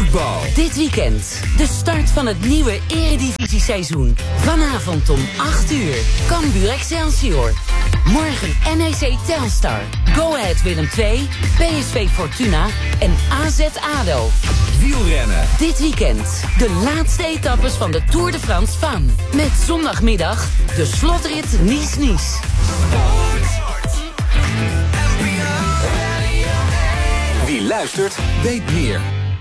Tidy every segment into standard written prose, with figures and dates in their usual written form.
voetbal. Dit weekend de start van het nieuwe Eredivisie-seizoen. Vanavond om 8 uur. Cambuur Excelsior. Morgen NEC Telstar. Go Ahead Willem II. PSV Fortuna. En AZ ADO. Wielrennen. Dit weekend de laatste etappes van de Tour de France Femme. Met zondagmiddag de slotrit Nice-Nice. Wie luistert, weet meer.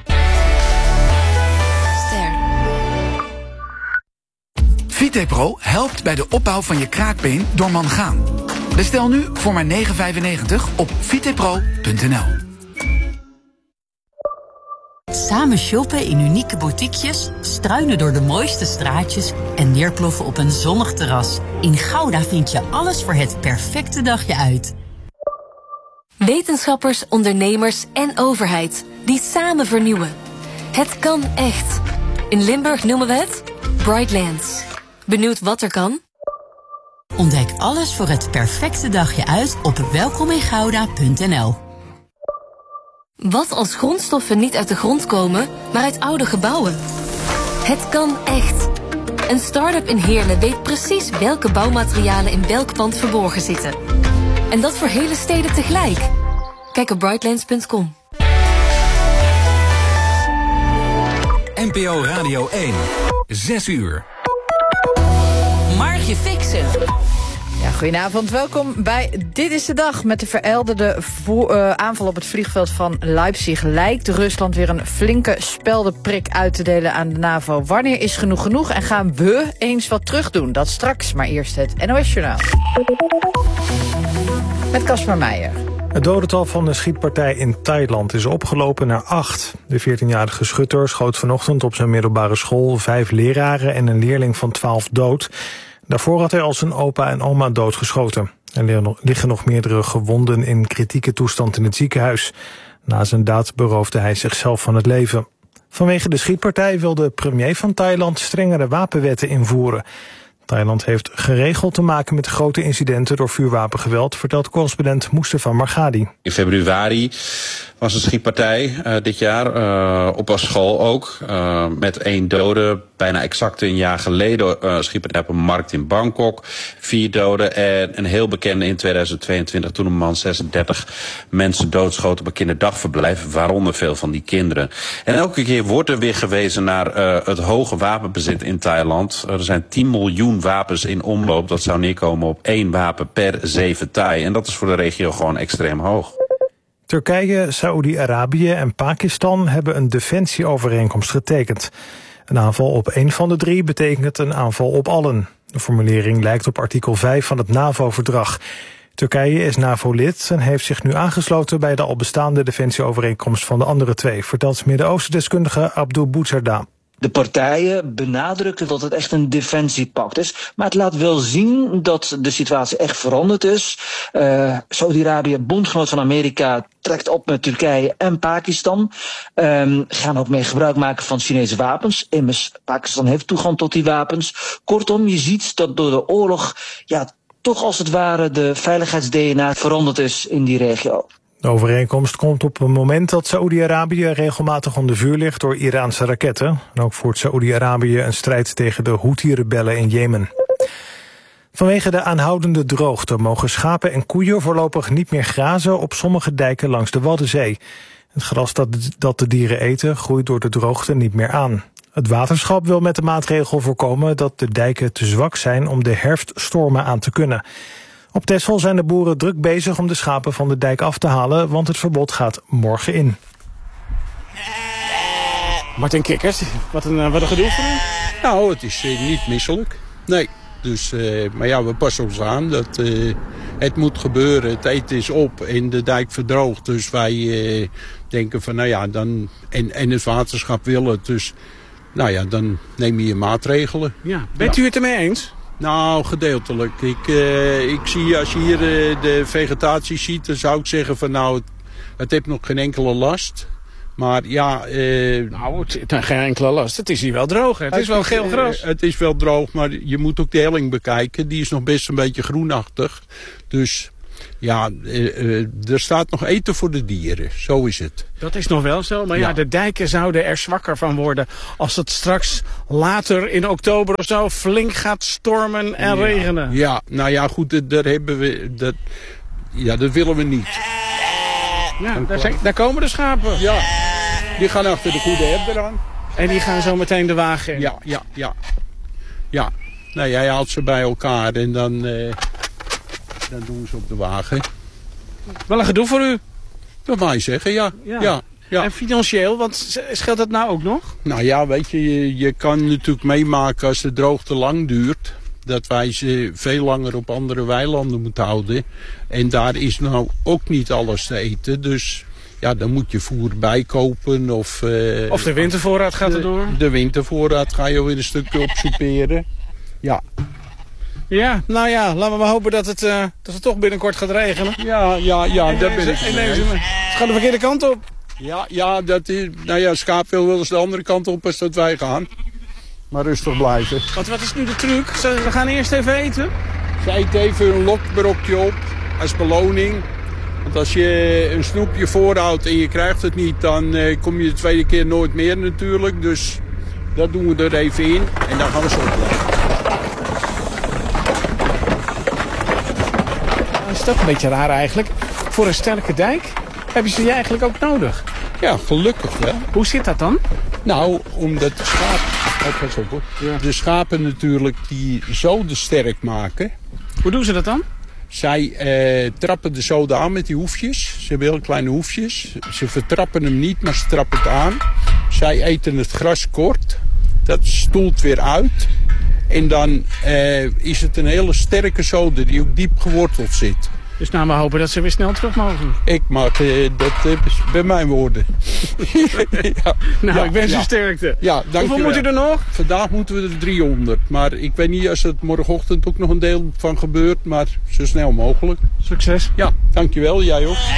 VitePro helpt bij de opbouw van je kraakbeen door mangaan. Bestel nu voor maar €9,95 op vitepro.nl. Samen shoppen in unieke boutiquejes, struinen door de mooiste straatjes en neerploffen op een zonnig terras. In Gouda vind je alles voor het perfecte dagje uit. Wetenschappers, ondernemers en overheid die samen vernieuwen. Het kan echt. In Limburg noemen we het Brightlands. Benieuwd wat er kan? Ontdek alles voor het perfecte dagje uit op welkomingouda.nl. Wat als grondstoffen niet uit de grond komen, maar uit oude gebouwen? Het kan echt. Een start-up in Heerlen weet precies welke bouwmaterialen in welk pand verborgen zitten. En dat voor hele steden tegelijk. Kijk op brightlands.com. NPO Radio 1. 6 uur. Margje Fixen. Ja, goedenavond, welkom bij Dit is de Dag. Met de verelderde aanval op het vliegveld van Leipzig lijkt Rusland weer een flinke speldenprik uit te delen aan de NAVO. Wanneer is genoeg en gaan we eens wat terugdoen? Dat straks, maar eerst het NOS-journaal. Met Casper Meijer. Het dodental van de schietpartij in Thailand is opgelopen naar 8. De 14-jarige schutter schoot vanochtend op zijn middelbare school 5 leraren en een leerling van 12 dood. Daarvoor had hij al zijn opa en oma doodgeschoten. Er liggen nog meerdere gewonden in kritieke toestand in het ziekenhuis. Na zijn daad beroofde hij zichzelf van het leven. Vanwege de schietpartij wil de premier van Thailand strengere wapenwetten invoeren. Thailand heeft geregeld te maken met grote incidenten door vuurwapengeweld, vertelt correspondent Mustafa Margadi. In februari was een schietpartij dit jaar, op een school ook, met 1 dode. Bijna exact een jaar geleden schietpartij op een markt in Bangkok. 4 doden en een heel bekende in 2022 toen een man 36 mensen doodschoot op een kinderdagverblijf, waaronder veel van die kinderen. En elke keer wordt er weer gewezen naar het hoge wapenbezit in Thailand. Er zijn 10 miljoen wapens in omloop. Dat zou neerkomen op 1 wapen per 7 Thai. En dat is voor de regio gewoon extreem hoog. Turkije, Saoedi-Arabië en Pakistan hebben een defensieovereenkomst getekend. Een aanval op 1 van de 3 betekent een aanval op allen. De formulering lijkt op artikel 5 van het NAVO-verdrag. Turkije is NAVO-lid en heeft zich nu aangesloten bij de al bestaande defensieovereenkomst van de andere 2, vertelt Midden-Oosten-deskundige Abdul Boutzerda. De partijen benadrukken dat het echt een defensiepact is. Maar het laat wel zien dat de situatie echt veranderd is. Saudi-Arabië, bondgenoot van Amerika, trekt op met Turkije en Pakistan. Gaan ook mee gebruik maken van Chinese wapens. Immers, Pakistan heeft toegang tot die wapens. Kortom, je ziet dat door de oorlog toch als het ware de veiligheids-DNA veranderd is in die regio. De overeenkomst komt op een moment dat Saoedi-Arabië regelmatig onder vuur ligt door Iraanse raketten. En ook voert Saoedi-Arabië een strijd tegen de Houthi-rebellen in Jemen. Vanwege de aanhoudende droogte mogen schapen en koeien voorlopig niet meer grazen op sommige dijken langs de Waddenzee. Het gras dat de dieren eten groeit door de droogte niet meer aan. Het waterschap wil met de maatregel voorkomen dat de dijken te zwak zijn om de herfststormen aan te kunnen. Op Texel zijn de boeren druk bezig om de schapen van de dijk af te halen, want het verbod gaat morgen in. Martin Kikkers, wat een gedoe voor u? Nou, het is niet misselijk. Nee, dus, maar ja, we passen ons aan. Dat, het moet gebeuren, het eten is op en de dijk verdroogt. Dus wij denken van, nou ja, dan, en het waterschap wil het. Dus, nou ja, dan neem je maatregelen. Ja. Bent u het ermee eens? Nou, gedeeltelijk. Ik zie, als je hier de vegetatie ziet, dan zou ik zeggen van nou, het heeft nog geen enkele last. Maar ja... nou, het heeft geen enkele last. Het is hier wel droog, hè? Het is wel geel gras. Het is wel droog, maar je moet ook de helling bekijken. Die is nog best een beetje groenachtig. Dus Ja, er staat nog eten voor de dieren. Zo is het. Dat is nog wel zo. Maar ja, de dijken zouden er zwakker van worden als het straks later in oktober of zo flink gaat stormen en regenen. Ja, nou ja, goed, daar hebben we... dat willen we niet. Ja, daar komen de schapen. Ja, die gaan achter de goede herder aan. En die gaan zo meteen de wagen in. Ja. Nou, jij haalt ze bij elkaar en dan doen ze op de wagen. Wel een gedoe voor u. Dat mag je zeggen, ja. En financieel, want scheelt dat nou ook nog? Nou ja, weet je, je kan natuurlijk meemaken als de droogte lang duurt, dat wij ze veel langer op andere weilanden moeten houden. En daar is nou ook niet alles te eten, dus ja, dan moet je voer bijkopen. Of de wintervoorraad gaat erdoor? De wintervoorraad ga je weer een stukje opsoeperen. Ja. Ja, nou ja, laten we maar hopen dat het toch binnenkort gaat regenen. Ja, daar ben ik mee. Ze gaan de verkeerde kant op. Ja, dat is, nou ja, schaap wil wel eens de andere kant op als dat wij gaan. Maar rustig blijven. Wat is nu de truc? We gaan eerst even eten? Ze eten even een lokbrokje op als beloning. Want als je een snoepje voorhoudt en je krijgt het niet, dan kom je de tweede keer nooit meer natuurlijk. Dus dat doen we er even in en dan gaan we ze opleggen. Dat is toch een beetje raar eigenlijk. Voor een sterke dijk hebben ze die eigenlijk ook nodig. Ja, gelukkig wel. Hoe zit dat dan? Nou, omdat de schapen natuurlijk die zoden sterk maken. Hoe doen ze dat dan? Zij trappen de zoden aan met die hoefjes. Ze hebben heel kleine hoefjes. Ze vertrappen hem niet, maar ze trappen het aan. Zij eten het gras kort. Dat stoelt weer uit. En dan is het een hele sterke zode die ook diep geworteld zit. Dus nou, we hopen dat ze weer snel terug mogen. Ik mag dat bij mijn woorden. Ik wens u sterkte. Ja, dank Hoeveel moet u er nog? Vandaag moeten we er 300. Maar ik weet niet als het morgenochtend ook nog een deel van gebeurt. Maar zo snel mogelijk. Succes. Ja, dankjewel. Jij ook.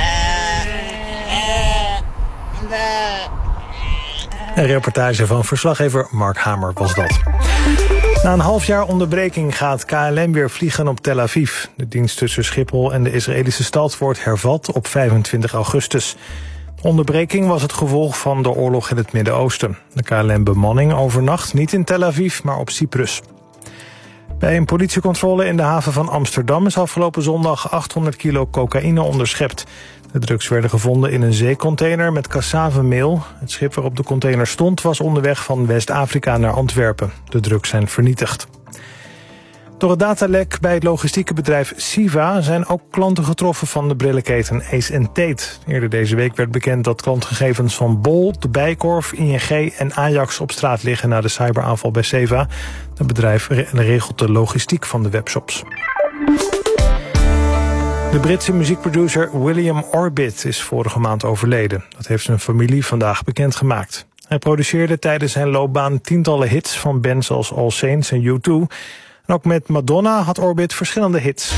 Een reportage van verslaggever Mark Hamer was dat. Na een half jaar onderbreking gaat KLM weer vliegen op Tel Aviv. De dienst tussen Schiphol en de Israëlische stad wordt hervat op 25 augustus. De onderbreking was het gevolg van de oorlog in het Midden-Oosten. De KLM-bemanning overnacht niet in Tel Aviv, maar op Cyprus. Bij een politiecontrole in de haven van Amsterdam is afgelopen zondag 800 kilo cocaïne onderschept. De drugs werden gevonden in een zeecontainer met cassavenmeel. Het schip waarop de container stond was onderweg van West-Afrika naar Antwerpen. De drugs zijn vernietigd. Door het datalek bij het logistieke bedrijf Siva zijn ook klanten getroffen van de brillenketen Ace & Tate. Eerder deze week werd bekend dat klantgegevens van Bol, De Bijenkorf, ING en Ajax op straat liggen na de cyberaanval bij Seva. Het bedrijf regelt de logistiek van de webshops. De Britse muziekproducer William Orbit is vorige maand overleden. Dat heeft zijn familie vandaag bekendgemaakt. Hij produceerde tijdens zijn loopbaan tientallen hits van bands als All Saints en U2. En ook met Madonna had Orbit verschillende hits.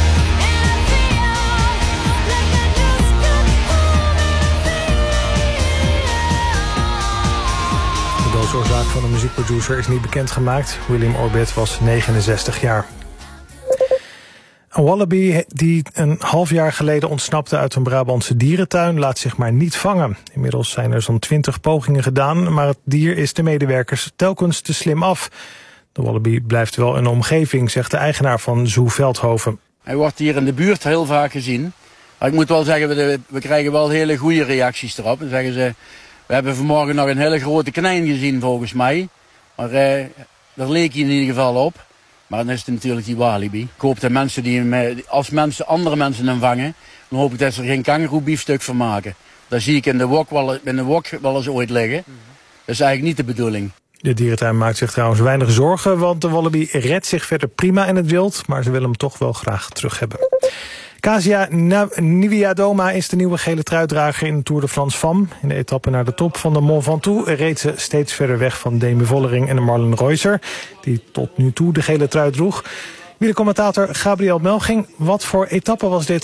De doodsoorzaak van de muziekproducer is niet bekendgemaakt. William Orbit was 69 jaar. Een wallaby die een half jaar geleden ontsnapte uit een Brabantse dierentuin laat zich maar niet vangen. Inmiddels zijn er zo'n 20 pogingen gedaan, maar het dier is de medewerkers telkens te slim af. De wallaby blijft wel in de omgeving, zegt de eigenaar van Zoo Veldhoven. Hij wordt hier in de buurt heel vaak gezien. Maar ik moet wel zeggen, we krijgen wel hele goede reacties erop. Dan zeggen ze, we hebben vanmorgen nog een hele grote konijn gezien volgens mij. Maar daar leek hij in ieder geval op. Maar dan is het natuurlijk die walibi. Ik hoop dat mensen als andere mensen hem vangen, dan hoop ik dat ze er geen kangoeroebiefstuk van maken. Daar zie ik in de wok wel eens ooit liggen. Dat is eigenlijk niet de bedoeling. De dierentuin maakt zich trouwens weinig zorgen, want de wallaby redt zich verder prima in het wild, maar ze willen hem toch wel graag terug hebben. Kasia Niewiadoma is de nieuwe gele truitdrager in de Tour de France Femme. In de etappe naar de top van de Mont Ventoux reed ze steeds verder weg van Demi Vollering en Marlen Reusser, die tot nu toe de gele trui droeg. Wielercommentator Gabriel Melching, wat voor etappe was dit?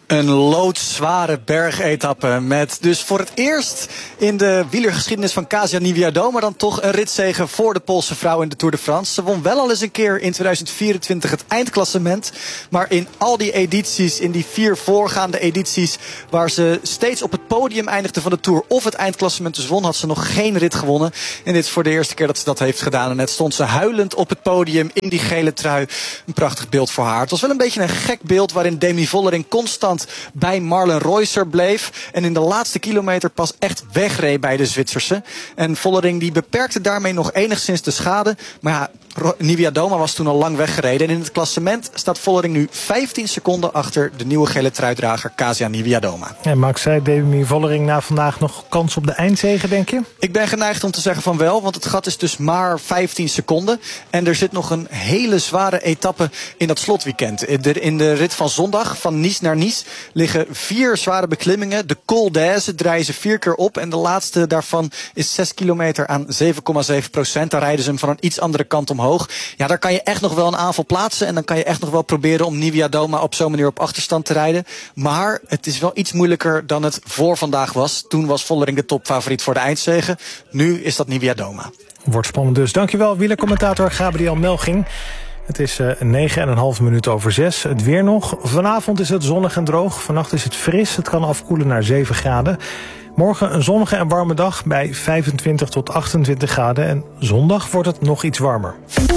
Een loodzware bergetappe met dus voor het eerst in de wielergeschiedenis van Kasia Niewiadoma dan toch een ritzege voor de Poolse vrouw in de Tour de France. Ze won wel al eens een keer in 2024 het eindklassement. Maar in al die edities, in die 4 voorgaande edities waar ze steeds op het podium eindigde van de Tour of het eindklassement dus won, had ze nog geen rit gewonnen. En dit is voor de eerste keer dat ze dat heeft gedaan. En net stond ze huilend op het podium in die gele trui. Een prachtig beeld voor haar. Het was wel een beetje een gek beeld waarin Demi Vollering constant bij Marlen Reusser bleef. En in de laatste kilometer pas echt wegreed bij de Zwitserse. En Vollering die beperkte daarmee nog enigszins de schade. Maar ja, Niewiadoma was toen al lang weggereden. En in het klassement staat Vollering nu 15 seconden achter de nieuwe gele truidrager Kasia Niewiadoma. En Max, zei Demi Vollering na vandaag nog kans op de eindzege, denk je? Ik ben geneigd om te zeggen van wel, want het gat is dus maar 15 seconden. En er zit nog een hele zware etappe in dat slotweekend. In de rit van zondag, van Nice naar Nice, liggen 4 zware beklimmingen. De Col d'Aise draaien ze 4 keer op. En de laatste daarvan is 6 kilometer aan 7,7%. Daar rijden ze hem van een iets andere kant omhoog. Ja, daar kan je echt nog wel een aanval plaatsen. En dan kan je echt nog wel proberen om Niewiadoma op zo'n manier op achterstand te rijden. Maar het is wel iets moeilijker dan het voor vandaag was. Toen was Vollering de topfavoriet voor de eindzege. Nu is dat Niewiadoma. Wordt spannend dus. Dankjewel, wielercommentator Gabriel Melching. Het is 9,5 minuten over 6. Het weer nog. Vanavond is het zonnig en droog. Vannacht is het fris. Het kan afkoelen naar 7 graden. Morgen een zonnige en warme dag bij 25 tot 28 graden. En zondag wordt het nog iets warmer.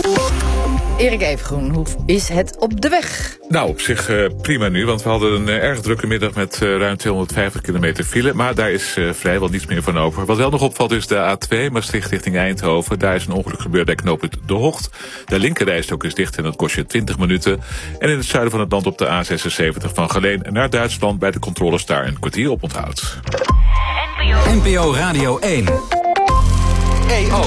Erik Evengroen, hoe is het op de weg? Nou, op zich prima nu, want we hadden een erg drukke middag met ruim 250 kilometer file. Maar daar is vrijwel niets meer van over. Wat wel nog opvalt is de A2, Maastricht richting Eindhoven. Daar is een ongeluk gebeurd bij knooppunt De Hocht. De linkerrijstrook is dicht en dat kost je 20 minuten. En in het zuiden van het land op de A76 van Geleen naar Duitsland bij de controles daar een kwartier op onthoud. NPO Radio 1. EO.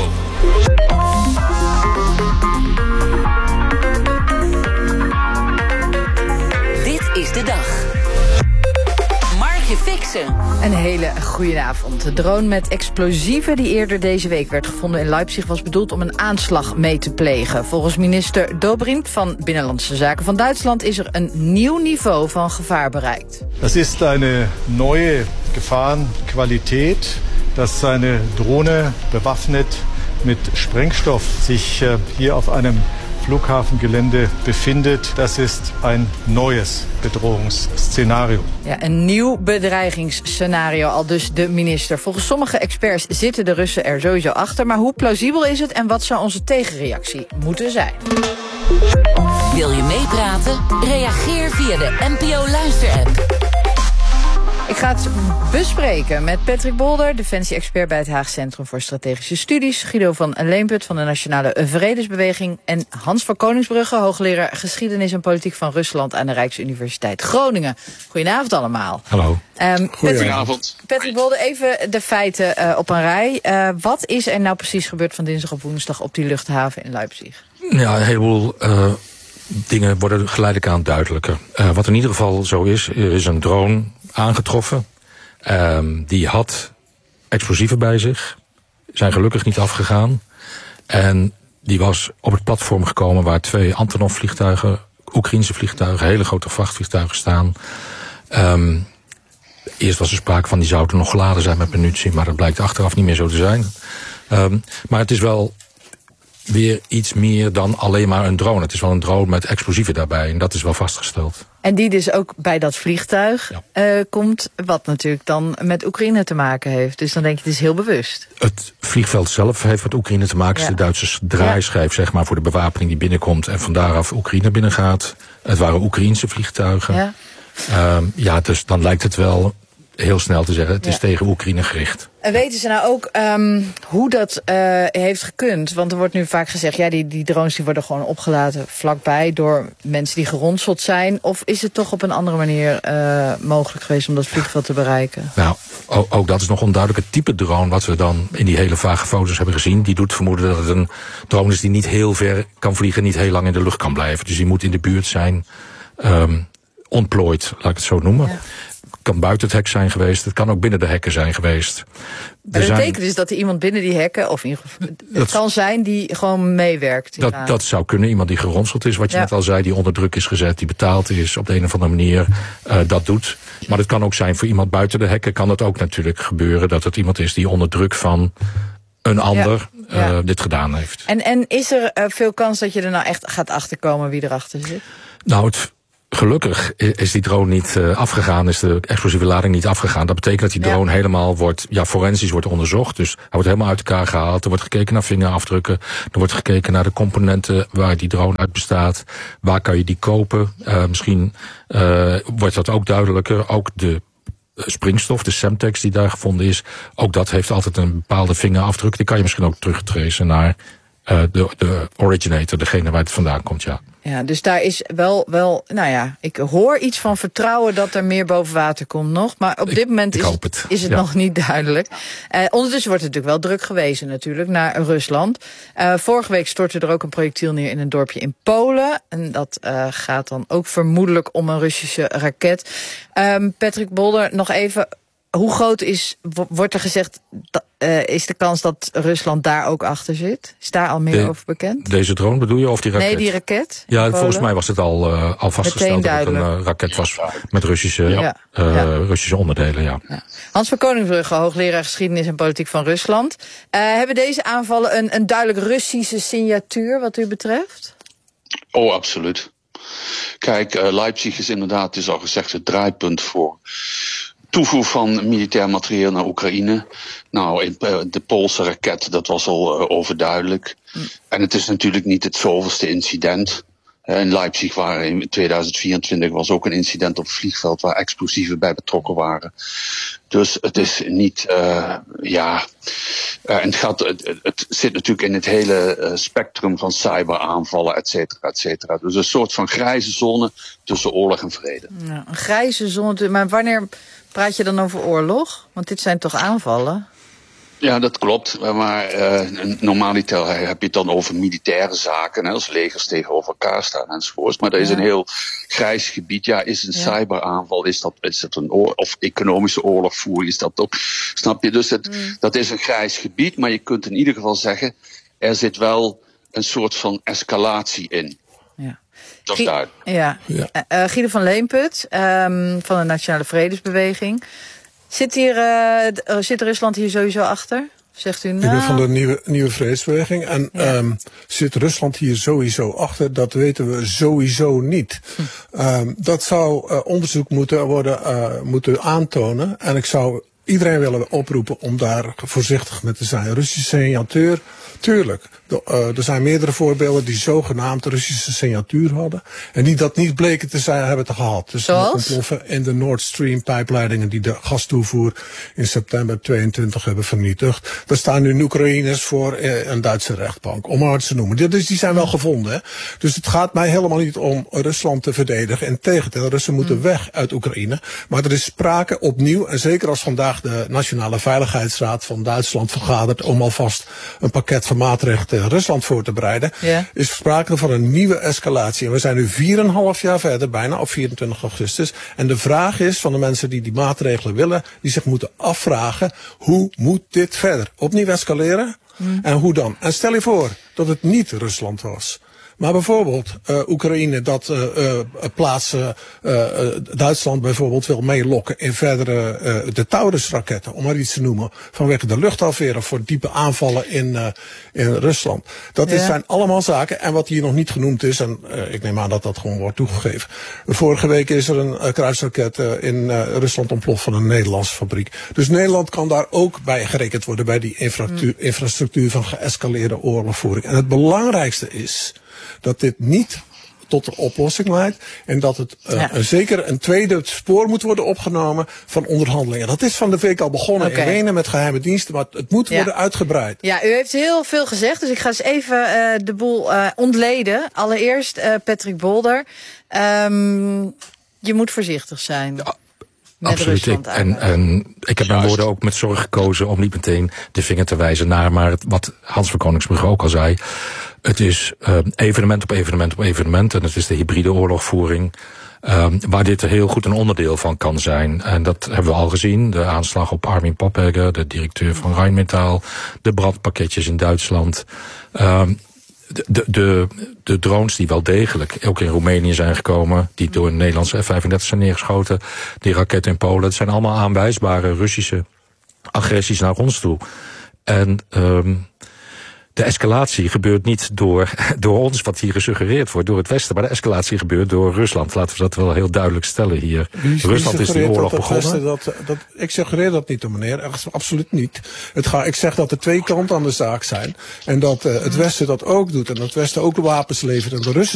Is de dag. Markje Fixen. Een hele goede avond. De drone met explosieven die eerder deze week werd gevonden in Leipzig was bedoeld om een aanslag mee te plegen. Volgens minister Dobrindt van Binnenlandse Zaken van Duitsland is er een nieuw niveau van gevaar bereikt. Das ist eine neue Gefahrenqualität, dass eine Drohne bewaffnet mit Sprengstoff sich hier auf einem Flughafengelände befindet. Das ist ein neues bedrohungsscenario. Ja, een nieuw bedreigingsscenario, al dus de minister. Volgens sommige experts zitten de Russen er sowieso achter. Maar hoe plausibel is het en wat zou onze tegenreactie moeten zijn? Wil je meepraten? Reageer via de NPO Luister-app. Ik ga het bespreken met Patrick Bolder, defensie-expert bij het Haag Centrum voor Strategische Studies, Guido van Leemput van de Nationale Vredesbeweging en Hans van Koningsbrugge, hoogleraar geschiedenis en politiek van Rusland aan de Rijksuniversiteit Groningen. Goedenavond allemaal. Hallo. Goedenavond. Patrick Bolder, even de feiten op een rij. Wat is er nou precies gebeurd van dinsdag op woensdag op die luchthaven in Leipzig? Ja, een heleboel dingen worden geleidelijk aan duidelijker. Wat in ieder geval zo is, er is een drone aangetroffen. Die had explosieven bij zich. Zijn gelukkig niet afgegaan. En die was op het platform gekomen waar 2 Antonov-vliegtuigen, Oekraïense vliegtuigen, hele grote vrachtvliegtuigen staan. Eerst was er sprake van die zouden nog geladen zijn met munitie, maar dat blijkt achteraf niet meer zo te zijn. Maar het is wel weer iets meer dan alleen maar een drone. Het is wel een drone met explosieven daarbij en dat is wel vastgesteld. En die dus ook bij dat vliegtuig komt, wat natuurlijk dan met Oekraïne te maken heeft. Dus dan denk je, het is heel bewust. Het vliegveld zelf heeft met Oekraïne te maken. Het is de Duitse draaischijf zeg maar, voor de bewapening die binnenkomt en van daaraf Oekraïne binnengaat. Het waren Oekraïense vliegtuigen. Dus dan lijkt het wel heel snel te zeggen, het is tegen Oekraïne gericht. En weten ze nou ook hoe dat heeft gekund? Want er wordt nu vaak gezegd, ja, die drones die worden gewoon opgelaten vlakbij door mensen die geronseld zijn. Of is het toch op een andere manier mogelijk geweest om dat vliegveld te bereiken? Nou, ook dat is nog onduidelijk. Het type drone wat we dan in die hele vage foto's hebben gezien, die doet vermoeden dat het een drone is die niet heel ver kan vliegen, niet heel lang in de lucht kan blijven. Dus die moet in de buurt zijn, ontplooid, laat ik het zo noemen. Ja. kan buiten het hek zijn geweest. Het kan ook binnen de hekken zijn geweest. Maar dat betekent dus dat er iemand binnen die hekken, of in ieder geval, het kan zijn die gewoon meewerkt. Dat zou kunnen. Iemand die geronseld is, wat je net al zei, die onder druk is gezet, die betaald is op de een of andere manier, dat doet. Maar het kan ook zijn voor iemand buiten de hekken, kan het ook natuurlijk gebeuren dat het iemand is die onder druk van een ander dit gedaan heeft. En is er veel kans dat je er nou echt gaat achterkomen wie erachter zit? Nou, gelukkig is die drone niet afgegaan, is de explosieve lading niet afgegaan. Dat betekent dat die drone helemaal forensisch wordt onderzocht. Dus hij wordt helemaal uit elkaar gehaald. Er wordt gekeken naar vingerafdrukken. Er wordt gekeken naar de componenten waar die drone uit bestaat. Waar kan je die kopen? Misschien wordt dat ook duidelijker. Ook de springstof, de Semtex die daar gevonden is, ook dat heeft altijd een bepaalde vingerafdruk. Die kan je misschien ook terugtracen naar de originator, degene waar het vandaan komt, Ja, dus daar is wel, nou ja, ik hoor iets van vertrouwen dat er meer boven water komt nog. Maar op dit moment is het nog niet duidelijk. Ondertussen wordt het natuurlijk wel druk gewezen natuurlijk naar Rusland. Vorige week stortte er ook een projectiel neer in een dorpje in Polen. En dat gaat dan ook vermoedelijk om een Russische raket. Patrick Bolder, nog even. Hoe groot wordt er gezegd, is de kans dat Rusland daar ook achter zit? Is daar al meer over bekend? Deze drone bedoel je, of die raket? Nee, die raket. Ja, volgens mij was het al vastgesteld dat het een raket was met Russische onderdelen, ja. Hans van Koningsbrugge, hoogleraar geschiedenis en politiek van Rusland. Hebben deze aanvallen een duidelijk Russische signatuur wat u betreft? Oh, absoluut. Kijk, Leipzig is inderdaad, het is al gezegd, het draaipunt voor toevoer van militair materieel naar Oekraïne. Nou, de Poolse raket, dat was al overduidelijk. En het is natuurlijk niet het zoveelste incident. In Leipzig in 2024 was ook een incident op het vliegveld waar explosieven bij betrokken waren. Dus het is niet, en het zit natuurlijk in het hele spectrum van cyberaanvallen, et cetera, et cetera. Dus een soort van grijze zone tussen oorlog en vrede. Ja, een grijze zone, maar wanneer praat je dan over oorlog? Want dit zijn toch aanvallen? Ja, dat klopt. Maar normaliter heb je het dan over militaire zaken, als legers tegenover elkaar staan enzovoorts. Maar dat is een heel grijs gebied. Ja, is een cyberaanval, is dat een of economische oorlogvoering, is dat ook? Snap je? Dus dat is een grijs gebied, maar je kunt in ieder geval zeggen, er zit wel een soort van escalatie in. Ja. Dat is duidelijk. Guido van Leemput, van de Nationale Vredesbeweging. Zit Rusland hier sowieso achter? Zegt u nou? Ik ben van de nieuwe vredesbeweging. En zit Rusland hier sowieso achter? Dat weten we sowieso niet. Dat zou onderzoek moeten aantonen. En ik zou iedereen willen oproepen om daar voorzichtig mee te zijn. Russische signatuur, tuurlijk. Er zijn meerdere voorbeelden die zogenaamd Russische signatuur hadden. En die dat niet bleken te zijn, hebben het gehad. Dus de ontploffen in de Nord Stream pijpleidingen die de gastoevoer in september 22 hebben vernietigd. Daar staan nu Oekraïners voor een Duitse rechtbank, om maar wat te noemen. Dus die zijn wel gevonden. Hè? Dus het gaat mij helemaal niet om Rusland te verdedigen. Integendeel, Russen moeten weg uit Oekraïne. Maar er is sprake opnieuw, en zeker als vandaag de Nationale Veiligheidsraad van Duitsland vergadert om alvast een pakket van maatregelen Rusland voor te bereiden, is sprake van een nieuwe escalatie. En we zijn nu 4,5 jaar verder, bijna op 24 augustus. En de vraag is van de mensen die maatregelen willen, die zich moeten afvragen, hoe moet dit verder? Opnieuw escaleren? En hoe dan? En stel je voor dat het niet Rusland was. Maar bijvoorbeeld Oekraïne dat Duitsland bijvoorbeeld wil meelokken in verdere de Taurus-raketten, om maar iets te noemen, vanwege de luchtafweer of voor diepe aanvallen in Rusland. Dat zijn allemaal zaken. En wat hier nog niet genoemd is, en ik neem aan dat dat gewoon wordt toegegeven. Vorige week is er een kruisraket in Rusland ontploft van een Nederlandse fabriek. Dus Nederland kan daar ook bij gerekend worden bij die infrastructuur van geëscaleerde oorlogvoering. En het belangrijkste is dat dit niet tot een oplossing leidt en dat het zeker een tweede spoor moet worden opgenomen van onderhandelingen. Dat is van de week al begonnen in Wenen met geheime diensten, maar het moet worden uitgebreid. Ja, u heeft heel veel gezegd, dus ik ga eens even de boel ontleden. Allereerst Patrick Bolder, je moet voorzichtig zijn. Ja. Absoluut. En ik heb mijn woorden ook met zorg gekozen om niet meteen de vinger te wijzen naar, maar wat Hans van Koningsbrugge ook al zei, het is evenement op evenement op evenement en het is de hybride oorlogvoering. Waar dit heel goed een onderdeel van kan zijn. En dat hebben we al gezien. De aanslag op Armin Pappberger, de directeur van Rheinmetall. De brandpakketjes in Duitsland. De drones die wel degelijk ook in Roemenië zijn gekomen. Die door een Nederlandse F-35 zijn neergeschoten. Die raketten in Polen. Dat zijn allemaal aanwijsbare Russische agressies naar ons toe. En de escalatie gebeurt niet door ons, wat hier gesuggereerd wordt, door het Westen. Maar de escalatie gebeurt door Rusland. Laten we dat wel heel duidelijk stellen hier. Rusland is die oorlog begonnen. Ik suggereer dat niet, meneer. Absoluut niet. Ik zeg dat er twee kanten aan de zaak zijn. En dat het Westen dat ook doet. En dat het Westen ook wapens levert. En de Russen